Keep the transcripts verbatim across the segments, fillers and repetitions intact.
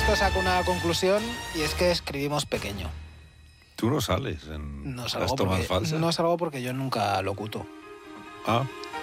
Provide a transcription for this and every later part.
esto saco una conclusión y es que escribimos pequeño. Tú no sales en no las porque, tomas falsas. No salgo porque yo nunca locuto. Ah.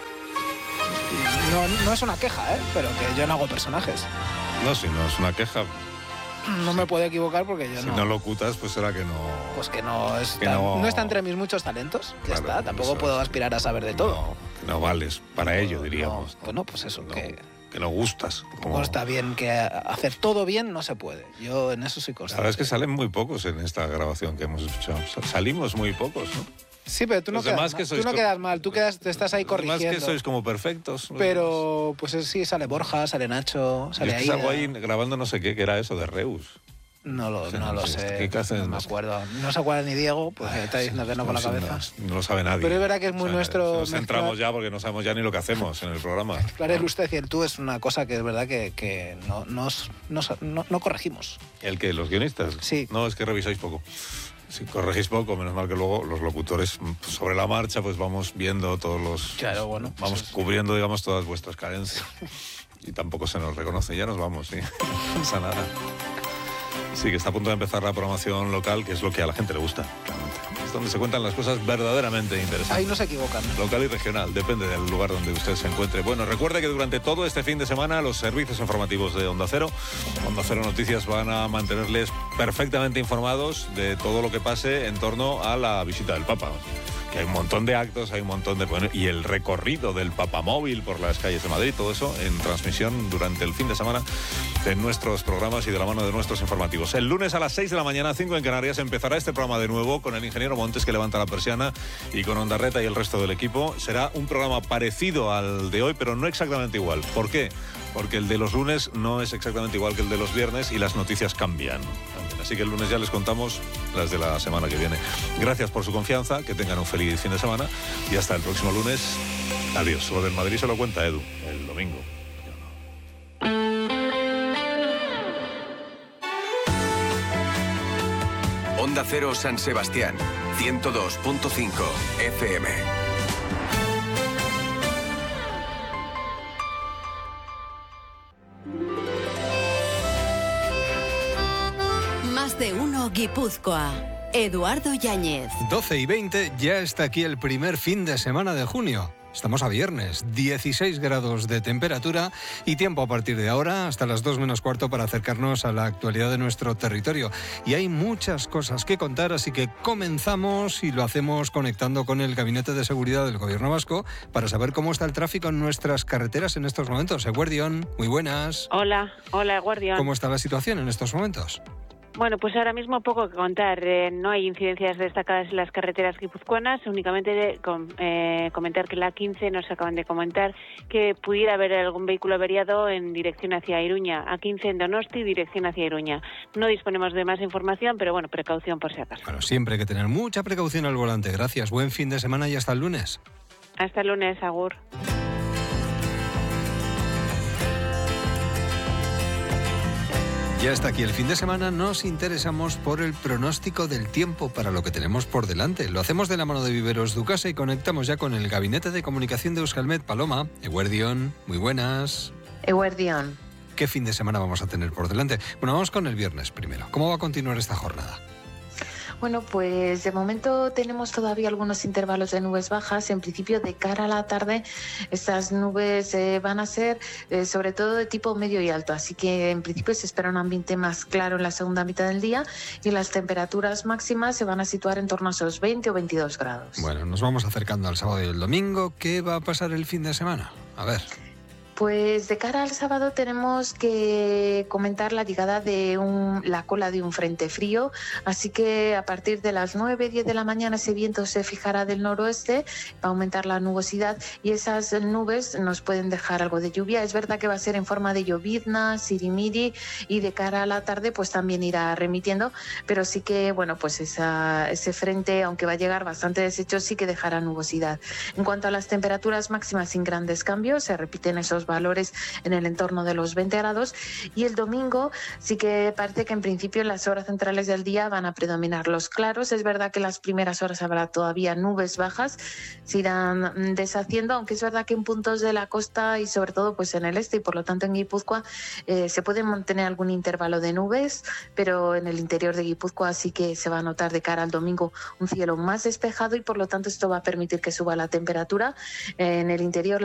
No, no es una queja, ¿eh? Pero que yo no hago personajes. No, si no es una queja. No me puedo equivocar porque yo si no... Si no locutas, pues será que no... Pues que no está, que no... no está entre mis muchos talentos. Ya claro, está, tampoco puedo aspirar a saber de todo. No, que no vales para no, ello, diríamos. No, bueno, pues eso, no, que... Que no gustas. Como está bien que hacer todo bien no se puede. Yo en eso soy consciente. La verdad es que salen muy pocos en esta grabación que hemos escuchado. Salimos muy pocos, ¿no? Sí, pero tú no, quedas mal, tú no quedas mal, tú quedas, te estás ahí corrigiendo. Más que sois como perfectos. Pero, pues sí, sale Borja, sale Nacho, sale ahí. Es que salgo ahí grabando no sé qué, que era eso de Reus. No lo, o sea, no no lo sé, sé, no me acuerdo. No se acuerda ni Diego, pues Ay, está diciendo que no, no con la cabeza. No, no lo sabe nadie. Pero es verdad que es muy o sea, nuestro... Nos centramos ya porque no sabemos ya ni lo que hacemos en el programa. Claro, el usted y el tú es una cosa que es verdad que, que no, nos, nos, no, no corregimos. ¿El qué? ¿Los guionistas? Sí. No, es que revisáis poco. Si corregís poco, menos mal que luego los locutores sobre la marcha pues vamos viendo todos los... Claro, bueno. Vamos pues cubriendo, digamos, todas vuestras carencias. Y tampoco se nos reconoce. Ya nos vamos, sí. No pasa nada. Sí, que está a punto de empezar la programación local, que es lo que a la gente le gusta, realmente. Es donde se cuentan las cosas verdaderamente interesantes. Ahí no se equivocan. Local y regional, depende del lugar donde usted se encuentre. Bueno, recuerde que durante todo este fin de semana los servicios informativos de Onda Cero, Onda Cero Noticias, van a mantenerles perfectamente informados de todo lo que pase en torno a la visita del Papa. Que hay un montón de actos, hay un montón de... Bueno, y el recorrido del Papamóvil por las calles de Madrid, todo eso en transmisión durante el fin de semana de nuestros programas y de la mano de nuestros informativos. El lunes a las seis de la mañana, cinco en Canarias, empezará este programa de nuevo con el ingeniero Montes, que levanta la persiana, y con Ondarreta y el resto del equipo. Será un programa parecido al de hoy, pero no exactamente igual. ¿Por qué? Porque el de los lunes no es exactamente igual que el de los viernes y las noticias cambian. Así que el lunes ya les contamos las de la semana que viene. Gracias por su confianza, que tengan un feliz fin de semana y hasta el próximo lunes. Adiós. Lo del Madrid se lo cuenta Edu el domingo. Onda Cero San Sebastián, ciento dos punto cinco F M. Más de uno Guipúzcoa. Eduardo Yáñez. doce y veinte, ya está aquí el primer fin de semana de junio. Estamos a viernes, dieciséis grados de temperatura y tiempo a partir de ahora hasta las dos menos cuarto para acercarnos a la actualidad de nuestro territorio. Y hay muchas cosas que contar, así que comenzamos y lo hacemos conectando con el Gabinete de Seguridad del Gobierno Vasco para saber cómo está el tráfico en nuestras carreteras en estos momentos. Eguerdión, muy buenas. Hola, hola Eguerdión. ¿Cómo está la situación en estos momentos? Bueno, pues ahora mismo poco que contar. Eh, no hay incidencias destacadas en las carreteras guipuzcoanas. Únicamente de, com, eh, comentar que la quince nos acaban de comentar que pudiera haber algún vehículo averiado en dirección hacia Iruña. A quince en Donosti, dirección hacia Iruña. No disponemos de más información, pero bueno, precaución por si acaso. Bueno, siempre hay que tener mucha precaución al volante. Gracias. Buen fin de semana y hasta el lunes. Hasta el lunes, agur. Ya está aquí el fin de semana, nos interesamos por el pronóstico del tiempo para lo que tenemos por delante. Lo hacemos de la mano de Viveros Ducasa y conectamos ya con el Gabinete de Comunicación de Euskalmet. Paloma, Eguerdión, muy buenas. Eguerdión. ¿Qué fin de semana vamos a tener por delante? Bueno, vamos con el viernes primero. ¿Cómo va a continuar esta jornada? Bueno, pues de momento tenemos todavía algunos intervalos de nubes bajas. En principio, de cara a la tarde, estas nubes eh, van a ser eh, sobre todo de tipo medio y alto. Así que en principio se espera un ambiente más claro en la segunda mitad del día y las temperaturas máximas se van a situar en torno a esos veinte o veintidós grados. Bueno, nos vamos acercando al sábado y el domingo. ¿Qué va a pasar el fin de semana? A ver... Pues de cara al sábado tenemos que comentar la llegada de un, la cola de un frente frío, así que a partir de las nueve, diez de la mañana ese viento se fijará del noroeste, va a aumentar la nubosidad y esas nubes nos pueden dejar algo de lluvia. Es verdad que va a ser en forma de llovizna, sirimiri, y de cara a la tarde pues también irá remitiendo, pero sí que bueno pues esa, ese frente, aunque va a llegar bastante deshecho, sí que dejará nubosidad. En cuanto a las temperaturas máximas sin grandes cambios, se repiten esos los valores en el entorno de los veinte grados. Y el domingo sí que parece que en principio en las horas centrales del día van a predominar los claros. Es verdad que en las primeras horas habrá todavía nubes bajas, se irán deshaciendo, aunque es verdad que en puntos de la costa y sobre todo pues en el este y por lo tanto en Guipúzcoa eh, se puede mantener algún intervalo de nubes, pero en el interior de Guipúzcoa sí que se va a notar de cara al domingo un cielo más despejado y por lo tanto esto va a permitir que suba la temperatura. En el interior